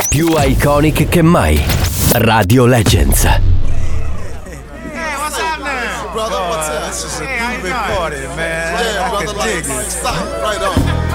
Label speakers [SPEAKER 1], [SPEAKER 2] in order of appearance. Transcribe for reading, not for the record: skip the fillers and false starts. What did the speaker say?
[SPEAKER 1] Più iconic che mai. Radio Legends.
[SPEAKER 2] Hey, what's up now?
[SPEAKER 3] Brother, what's up?
[SPEAKER 2] This is a groovy party, man.
[SPEAKER 3] Yeah,
[SPEAKER 2] I
[SPEAKER 3] brother,
[SPEAKER 2] can dig
[SPEAKER 3] like,
[SPEAKER 2] it.
[SPEAKER 3] stop, right on.